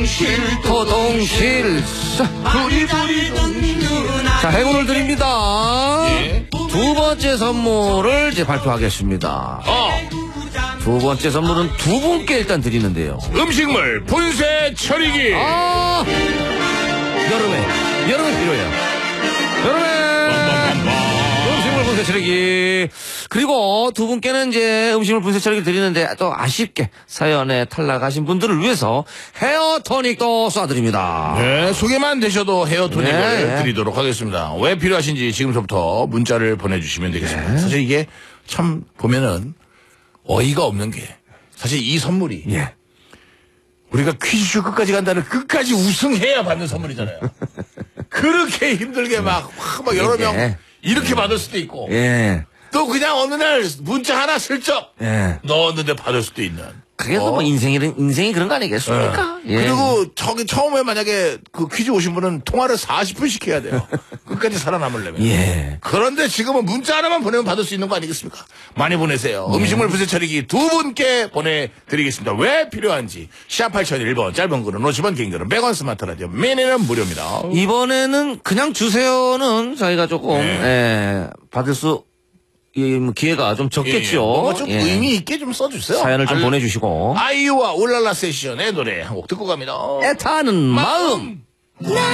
토동실. 자, 행운을 드립니다. 예. 두 번째 선물을 이제 발표하겠습니다. 두 번째 선물은 두 분께 일단 드리는데요. 음식물 분쇄 처리기. 여름에 필요해요. 음식물 분쇄 처리기. 그리고 두 분께는 이제 음식물 분쇄 처리기를 드리는데 또 아쉽게 사연에 탈락하신 분들을 위해서 헤어토닉도 쏴드립니다. 네, 소개만 되셔도 헤어토닉을 네. 드리도록 하겠습니다. 왜 필요하신지 지금부터 문자를 보내주시면 되겠습니다. 사실 이게 참 보면은 어이가 없는 게 사실 이 선물이 예. 우리가 퀴즈쇼 끝까지 간다는 끝까지 우승해야 받는 선물이잖아요. 그렇게 힘들게 막 여러 명 이렇게 받을 수도 있고 예. 또 그냥 어느 날 문자 하나 슬쩍 넣었는데 받을 수도 있는. 그게 또 뭐 인생이 그런 거 아니겠습니까? 예. 그리고 저기 처음에 만약에 그 퀴즈 오신 분은 통화를 40분씩 해야 돼요. 끝까지 살아남으려면. 예. 그런데 지금은 문자 하나만 보내면 받을 수 있는 거 아니겠습니까? 많이 보내세요. 음식물 분쇄 처리기 두 분께 보내드리겠습니다. 왜 필요한지. 샵 8001번 짧은 글은 50원, 긴 글은 100원 스마트 라디오 미니는 무료입니다. 이번에는 그냥 주세요는 저희가 조금 받을 수 기회가 좀 적겠죠. 뭔가 좀 의미 있게 좀 써주세요. 사연을 좀 보내주시고. 아이유와 울랄라 세션의 노래 한 곡 듣고 갑니다. 애타는 마음.